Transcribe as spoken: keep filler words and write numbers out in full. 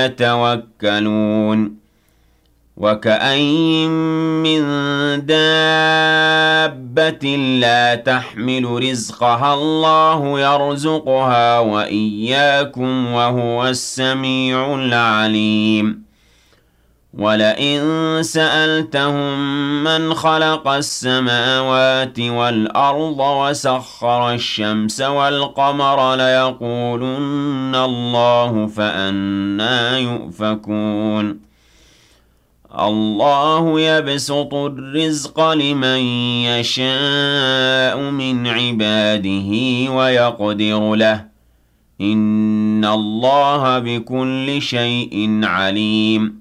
يتوكلون وكأين من دابة لا تحمل رزقها الله يرزقها وإياكم وهو السميع العليم ولئن سألتهم من خلق السماوات والأرض وسخر الشمس والقمر ليقولن الله فأنا يؤفكون الله يبسط الرزق لمن يشاء من عباده ويقدر له إن الله بكل شيء عليم